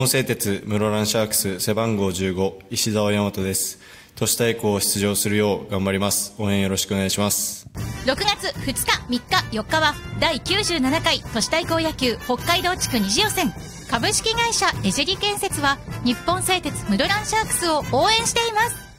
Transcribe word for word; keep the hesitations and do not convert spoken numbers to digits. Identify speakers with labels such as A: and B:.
A: 本製鉄室蘭シャークス背番号じゅうご石澤大和です。都市対抗を出場するよう頑張ります。応援よろしくお願いします。
B: ろくがつふつか、みっか、よっかはだいきゅうじゅうななかい都市対抗野球北海道地区二次予選。株式会社エジェリ建設は日本製鉄室蘭シャークスを応援しています。